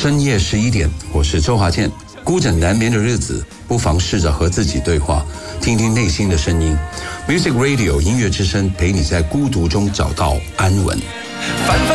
深夜11点，我是周华健。孤枕难眠的日子，不妨试着和自己对话，听听内心的声音。Music Radio 音乐之声，陪你在孤独中找到安稳。